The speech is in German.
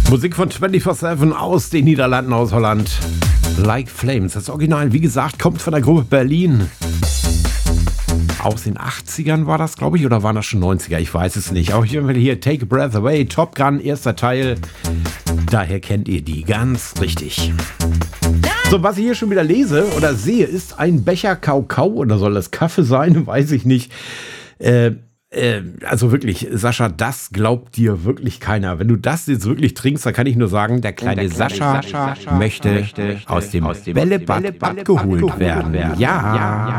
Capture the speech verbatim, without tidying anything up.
Musik von vierundzwanzig sieben aus den Niederlanden, aus Holland. Like Flames. Das Original, wie gesagt, kommt von der Gruppe Berlin. Aus den achtzigern war das, glaube ich, oder waren das schon neunziger? Ich weiß es nicht. Auch hier Take a Breath Away, Top Gun, erster Teil. Daher kennt ihr die ganz richtig. So, was ich hier schon wieder lese oder sehe, ist ein Becher Kakao oder soll das Kaffee sein? Weiß ich nicht. Äh, äh, also wirklich, Sascha, das glaubt dir wirklich keiner. Wenn du das jetzt wirklich trinkst, dann kann ich nur sagen, der kleine, der kleine Sascha, Sascha möchte, möchte aus dem, aus dem Bällebad, Bällebad abgeholt, abgeholt werden. werden. Ja. ja.